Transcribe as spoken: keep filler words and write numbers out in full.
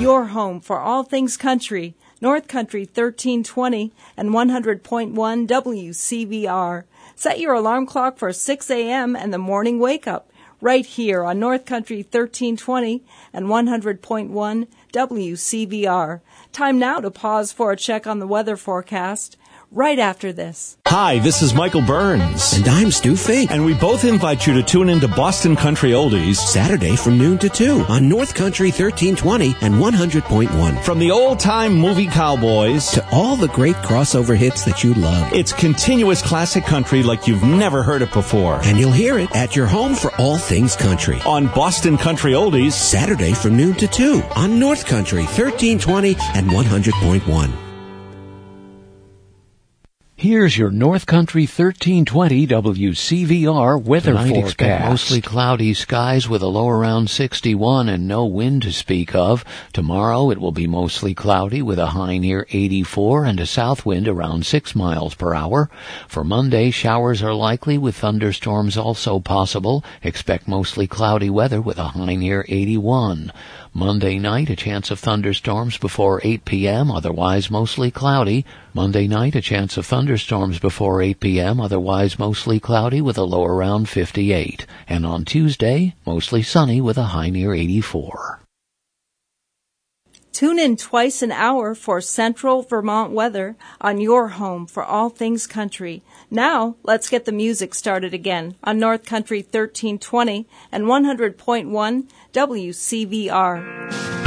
Your home for all things country. North Country thirteen twenty and one hundred point one W C V R. Set your alarm clock for six a.m. and the morning wake-up right here on North Country thirteen twenty and one hundred point one W C V R. Time now to pause for a check on the weather forecast. Right after this. Hi, this is Michael Burns. And I'm Stu Fink. And we both invite you to tune into Boston Country Oldies Saturday from noon to two on North Country thirteen twenty and one hundred point one. From the old-time movie cowboys to all the great crossover hits that you love. It's continuous classic country like you've never heard it before. And you'll hear it at your home for all things country. On Boston Country Oldies Saturday from noon to two on North Country thirteen twenty and one hundred point one. Here's your North Country thirteen twenty W C V R weather Tonight, forecast. Expect mostly cloudy skies with a low around sixty-one and no wind to speak of. Tomorrow it will be mostly cloudy with a high near eighty-four and a south wind around six miles per hour. For Monday, showers are likely with thunderstorms also possible. Expect mostly cloudy weather with a high near eighty-one. Monday night, a chance of thunderstorms before eight p.m., otherwise mostly cloudy. Monday night, a chance of thunderstorms before eight p.m., otherwise mostly cloudy with a low around fifty-eight. And on Tuesday, mostly sunny with a high near eighty-four. Tune in twice an hour for Central Vermont weather on your home for all things country. Now, let's get the music started again on North Country thirteen twenty and one hundred point one W C V R.